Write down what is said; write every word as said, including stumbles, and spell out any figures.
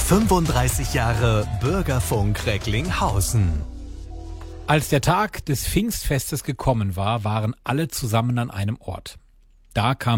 fünfunddreißig Jahre Bürgerfunk Recklinghausen. Als der Tag des Pfingstfestes gekommen war, waren alle zusammen an einem Ort. Da kam